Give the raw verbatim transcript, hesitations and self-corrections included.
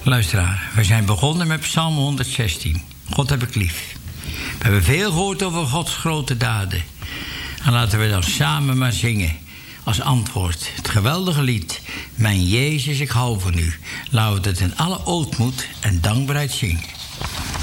Luisteraar, we zijn begonnen met Psalm honderdzestien. God heb ik lief. We hebben veel gehoord over Gods grote daden. En laten we dan samen maar zingen. Als antwoord, het geweldige lied. Mijn Jezus, ik hou van u. Laten we het in alle ootmoed en dankbaarheid zingen.